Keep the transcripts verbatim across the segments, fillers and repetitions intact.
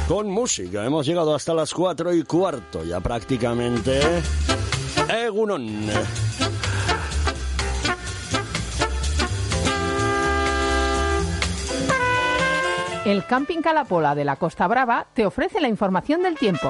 con música. Hemos llegado hasta las cuatro y cuarto, ya prácticamente. Egunon. El Camping Calapola de la Costa Brava te ofrece la información del tiempo.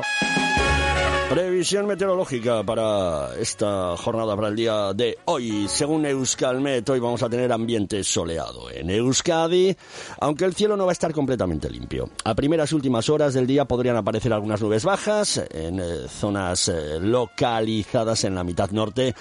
Previsión meteorológica para esta jornada, para el día de hoy. Según Euskalmet, hoy vamos a tener ambiente soleado en Euskadi, aunque el cielo no va a estar completamente limpio. A primeras y últimas horas del día podrían aparecer algunas nubes bajas en eh, zonas eh, localizadas en la mitad norte.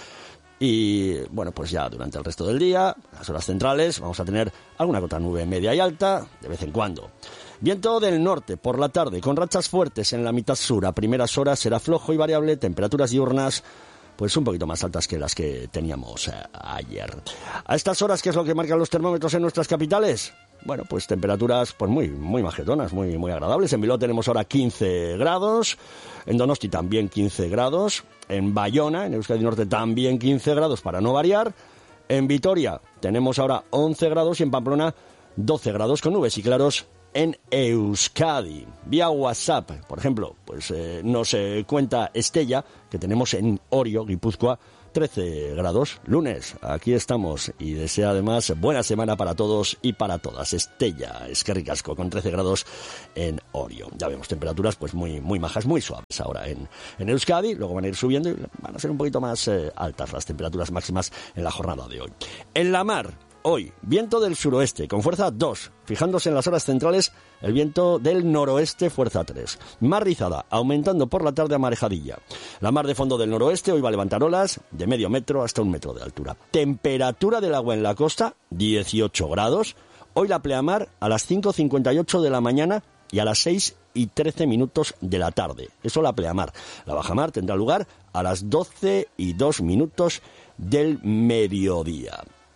Y bueno, pues ya durante el resto del día, las horas centrales, vamos a tener alguna gota nube media y alta de vez en cuando. Viento del norte por la tarde, con rachas fuertes en la mitad sur. A primeras horas será flojo y variable, temperaturas diurnas pues un poquito más altas que las que teníamos eh, ayer. A estas horas, ¿qué es lo que marcan los termómetros en nuestras capitales? Bueno, pues temperaturas pues muy muy majetonas, muy muy agradables. En Bilbao tenemos ahora quince grados, en Donosti también quince grados, en Bayona, en Euskadi Norte también quince grados para no variar. En Vitoria tenemos ahora once grados y en Pamplona doce grados con nubes y claros en Euskadi. Vía WhatsApp, por ejemplo, pues eh, nos eh, cuenta Estella que tenemos en Orio, Guipúzcoa, trece grados, lunes, aquí estamos y desea además buena semana para todos y para todas. Estella, Eskerrik asko, con trece grados en Orio. Ya vemos temperaturas pues muy muy majas, muy suaves ahora en, en Euskadi, luego van a ir subiendo y van a ser un poquito más eh, altas las temperaturas máximas en la jornada de hoy. En la mar, hoy, viento del suroeste con fuerza dos, fijándose en las horas centrales el viento del noroeste fuerza tres. Mar rizada, aumentando por la tarde a marejadilla. La mar de fondo del noroeste hoy va a levantar olas de medio metro hasta un metro de altura. Temperatura del agua en la costa, dieciocho grados. Hoy la pleamar a las cinco cincuenta y ocho de la mañana y a las seis y trece minutos de la tarde. Eso la pleamar. La bajamar tendrá lugar a las doce y dos minutos del mediodía.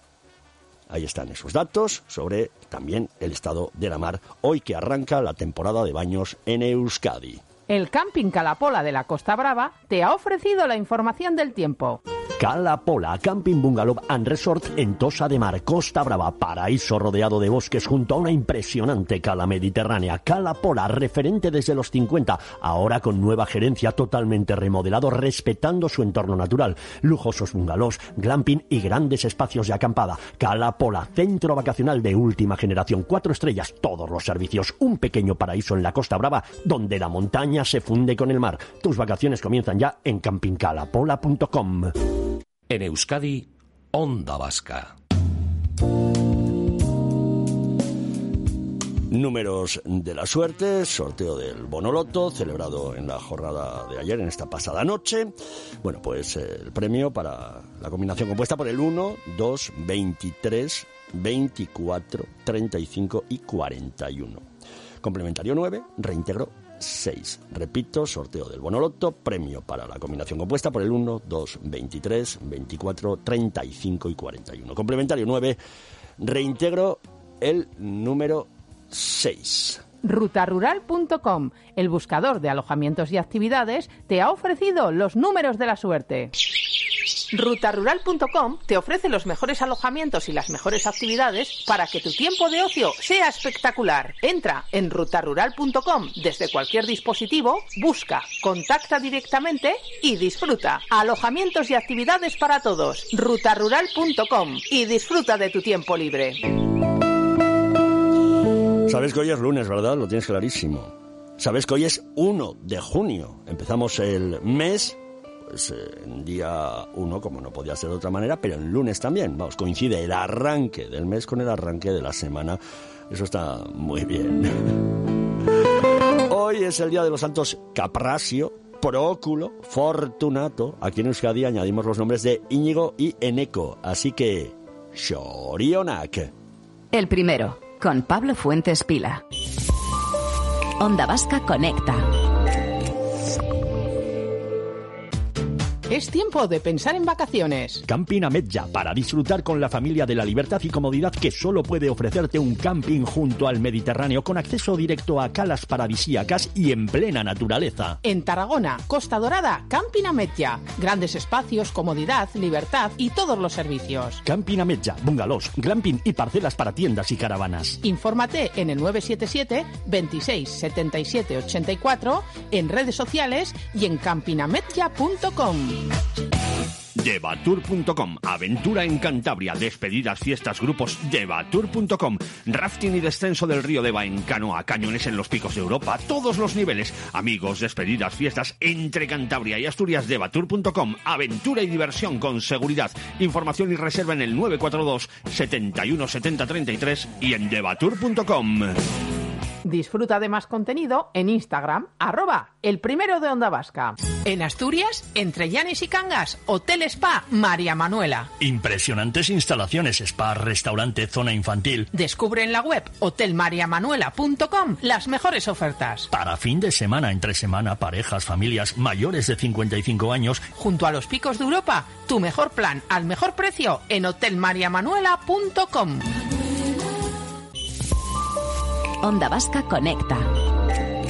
Ahí están esos datos sobre también el estado de la mar, hoy que arranca la temporada de baños en Euskadi. El Camping Calapola de la Costa Brava te ha ofrecido la información del tiempo. Calapola, Camping Bungalow and Resort en Tossa de Mar, Costa Brava, paraíso rodeado de bosques junto a una impresionante cala mediterránea. Calapola, referente desde los cincuenta, ahora con nueva gerencia, totalmente remodelado, respetando su entorno natural. Lujosos bungalows, glamping y grandes espacios de acampada. Calapola, centro vacacional de última generación, cuatro estrellas, todos los servicios, un pequeño paraíso en la Costa Brava, donde la montaña se funde con el mar. Tus vacaciones comienzan ya en camping calapola punto com. En Euskadi, Onda Vasca. Números de la suerte, sorteo del Bonoloto, celebrado en la jornada de ayer, en esta pasada noche. Bueno, pues eh, el premio para la combinación compuesta por el uno, dos, veintitrés, veinticuatro, treinta y cinco y cuarenta y uno. Complementario nueve, reintegro seis. Repito, sorteo del Bonoloto, premio para la combinación compuesta por el uno, dos, veintitrés, veinticuatro, treinta y cinco y cuarenta y uno. Complementario nueve, reintegro el número seis. ruta rural punto com, el buscador de alojamientos y actividades, te ha ofrecido los números de la suerte. ruta rural punto com te ofrece los mejores alojamientos y las mejores actividades para que tu tiempo de ocio sea espectacular. Entra en ruta rural punto com desde cualquier dispositivo, busca, contacta directamente y disfruta. Alojamientos y actividades para todos. ruta rural punto com y disfruta de tu tiempo libre. Sabes que hoy es lunes, ¿verdad? Lo tienes clarísimo. Sabes que hoy es uno de junio. Empezamos el mes... Pues en día uno, como no podía ser de otra manera, pero el lunes también. Vamos, coincide el arranque del mes con el arranque de la semana. Eso está muy bien. Hoy es el día de los santos Caprasio, Próculo, Fortunato. Aquí en Euskadi añadimos los nombres de Íñigo y Eneko. Así que, Xorionak. El primero, con Pablo Fuentes Pila. Onda Vasca conecta. Es tiempo de pensar en vacaciones. Camping Ametlla, para disfrutar con la familia de la libertad y comodidad que solo puede ofrecerte un camping junto al Mediterráneo, con acceso directo a calas paradisíacas y en plena naturaleza. En Tarragona, Costa Dorada, Camping Ametlla. Grandes espacios, comodidad, libertad y todos los servicios. Camping Ametlla, bungalows, glamping y parcelas para tiendas y caravanas. Infórmate en el nueve siete siete, veintiséis, setenta y siete, ochenta y cuatro, en redes sociales y en camping ametlla punto com. Llevatour punto com, aventura en Cantabria, despedidas, fiestas, grupos. Llevatour punto com, rafting y descenso del río Deva en canoa, cañones en los picos de Europa, todos los niveles. Amigos, despedidas, fiestas entre Cantabria y Asturias. Llevatour punto com, aventura y diversión con seguridad. Información y reserva en el nueve cuatro dos, setenta y uno, setenta, treinta y tres y en llevatour punto com. Disfruta de más contenido en Instagram, arroba el primero de Onda Vasca. En Asturias, entre Llanes y Cangas, Hotel Spa María Manuela. Impresionantes instalaciones, spa, restaurante, zona infantil. Descubre en la web hotel maría manuela punto com las mejores ofertas. Para fin de semana, entre semana, parejas, familias mayores de cincuenta y cinco años. Junto a los picos de Europa, tu mejor plan al mejor precio en hotel maría manuela punto com. Onda Vasca Conecta.